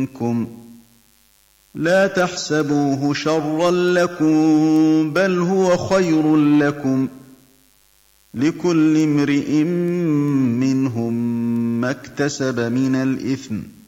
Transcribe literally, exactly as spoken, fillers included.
منكم لا تحسبوه شرا لكم بل هو خير لكم لكل امرئ منهم ما اكتسب من الإثم